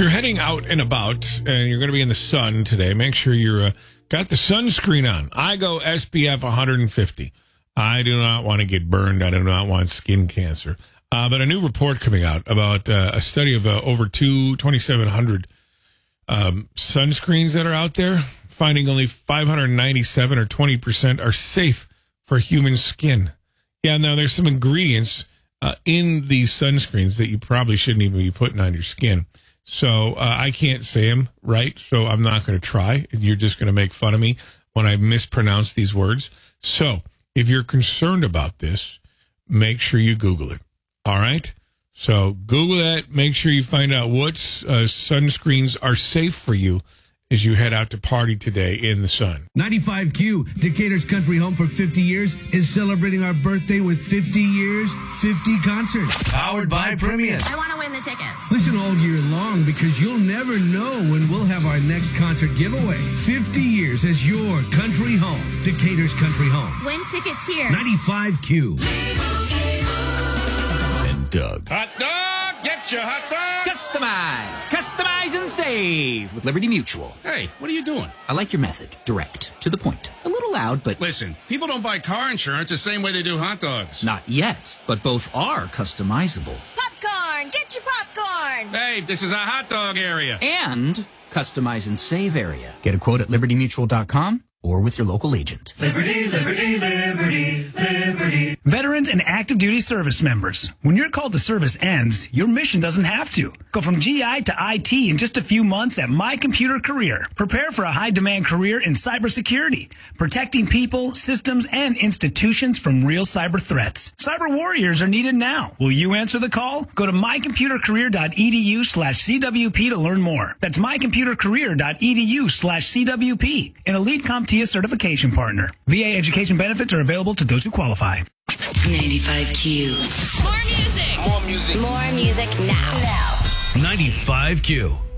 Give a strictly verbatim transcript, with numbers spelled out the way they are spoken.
you're heading out and about and you're going to be in the sun today, make sure you're uh, got the sunscreen on. I go S P F one hundred fifty. I do not want to get burned. I do not want skin cancer. Uh, but a new report coming out about uh, a study of uh, over two twenty-seven hundred um, sunscreens that are out there, finding only five hundred ninety-seven or twenty percent are safe for human skin. Yeah, now there's some ingredients uh, in these sunscreens that you probably shouldn't even be putting on your skin. So uh, I can't say them right, so I'm not going to try. You're just going to make fun of me when I mispronounce these words. So if you're concerned about this, make sure you Google it. All right? So Google that. Make sure you find out what uh, sunscreens are safe for you as you head out to party today in the sun. ninety-five Q, Decatur's country home for fifty years, is celebrating our birthday with fifty years, fifty concerts. Powered by Premium. I want to win the tickets. Listen all year long because you'll never know when we'll have our next concert giveaway. fifty years as your country home. Decatur's country home. Win tickets here. ninety-five Q. And Doug. Hot dog! Get your hot dog! Customize. Customize and save with Liberty Mutual. Hey, what are you doing? I like your method. Direct. To the point. A little loud, but... Listen, people don't buy car insurance the same way they do hot dogs. Not yet, but both are customizable. Popcorn! Get your popcorn! Hey, this is a hot dog area. And customize and save area. Get a quote at liberty mutual dot com or with your local agent. Liberty, liberty, liberty, liberty. Veterans and active duty service members. When your call to service ends, your mission doesn't have to. Go from G I to I T in just a few months at My Computer Career. Prepare for a high-demand career in cybersecurity, protecting people, systems, and institutions from real cyber threats. Cyber warriors are needed now. Will you answer the call? Go to my computer career dot e d u slash C W P to learn more. That's my computer career dot e d u slash C W P, an elite CompTIA certification partner. V A education benefits are available to those who qualify. ninety-five Q. More music! More music. More music now. Now. ninety-five Q.